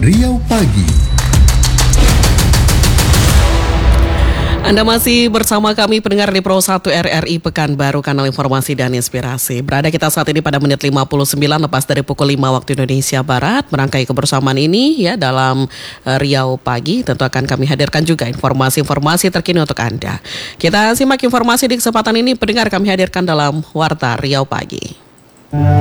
Riau Pagi. Anda masih bersama kami pendengar di Pro 1 RRI Pekanbaru, kanal informasi dan inspirasi. Berada kita saat ini pada menit 59 lepas dari pukul 5 waktu Indonesia Barat. Merangkai kebersamaan ini ya dalam Riau Pagi. Tentu akan kami hadirkan juga informasi-informasi terkini untuk Anda. Kita simak informasi di kesempatan ini pendengar kami hadirkan dalam Warta Riau Pagi.